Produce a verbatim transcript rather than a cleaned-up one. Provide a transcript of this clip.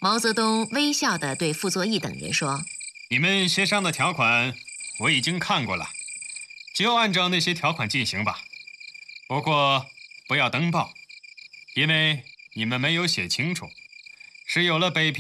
毛泽东微笑地对傅作义等人说：“ 你们协商的条款我已经看过了，就按照那些条款进行吧。不过不要登报，因为你们没有写清楚，是有了北平